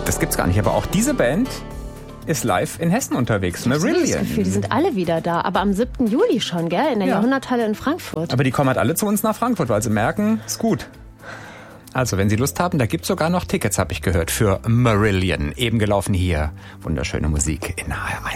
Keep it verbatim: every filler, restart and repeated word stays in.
Das gibt's gar nicht, aber auch diese Band ist live in Hessen unterwegs. Marillion. Ich habe das Gefühl, die sind alle wieder da, aber am siebten Juli schon, gell? In der Ja. Jahrhunderthalle in Frankfurt. Aber die kommen halt alle zu uns nach Frankfurt, weil sie merken, ist gut. Also, wenn Sie Lust haben, da gibt's sogar noch Tickets, habe ich gehört, für Marillion. Eben gelaufen hier. Wunderschöne Musik in H R eins.